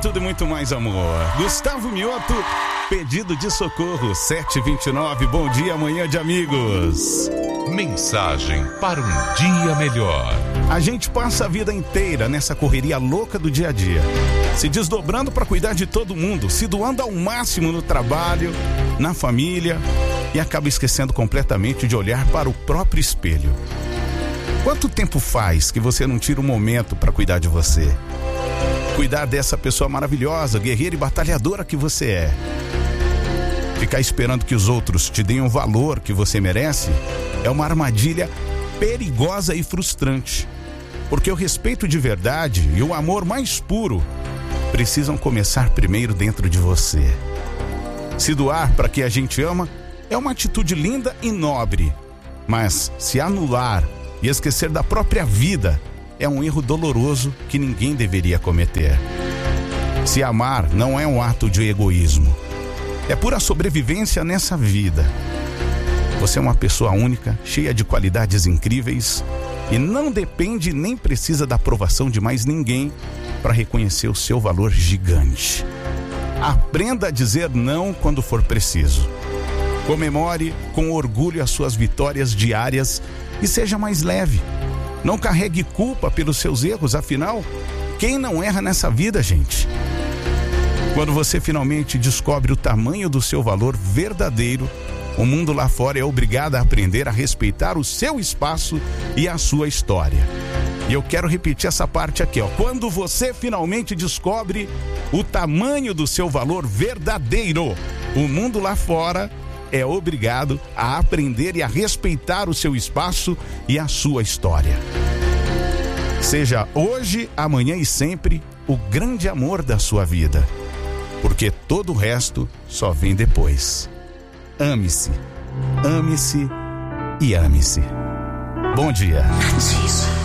tudo e muito mais amor. Gustavo Mioto, pedido de socorro, 7h29. Bom dia, manhã de amigos. Mensagem para um dia melhor. A gente passa a vida inteira nessa correria louca do dia a dia, se desdobrando para cuidar de todo mundo, se doando ao máximo no trabalho, na família, e acaba esquecendo completamente de olhar para o próprio espelho. Quanto tempo faz que você não tira um momento para cuidar de você? Cuidar dessa pessoa maravilhosa, guerreira e batalhadora que você é. Ficar esperando que os outros te deem o valor que você merece é uma armadilha perigosa e frustrante. Porque o respeito de verdade e o amor mais puro precisam começar primeiro dentro de você. Se doar para quem a gente ama é uma atitude linda e nobre. Mas se anular e esquecer da própria vida é um erro doloroso que ninguém deveria cometer. Se amar não é um ato de egoísmo. É pura sobrevivência nessa vida. Você é uma pessoa única, cheia de qualidades incríveis e não depende nem precisa da aprovação de mais ninguém para reconhecer o seu valor gigante. Aprenda a dizer não quando for preciso. Comemore com orgulho as suas vitórias diárias e seja mais leve. Não carregue culpa pelos seus erros, afinal, quem não erra nessa vida, gente? Quando você finalmente descobre o tamanho do seu valor verdadeiro, o mundo lá fora é obrigado a aprender a respeitar o seu espaço e a sua história. E eu quero repetir essa parte aqui, ó. Quando você finalmente descobre o tamanho do seu valor verdadeiro, o mundo lá fora é obrigado a aprender e a respeitar o seu espaço e a sua história. Seja hoje, amanhã e sempre o grande amor da sua vida, porque todo o resto só vem depois. Ame-se, ame-se e ame-se. Bom dia.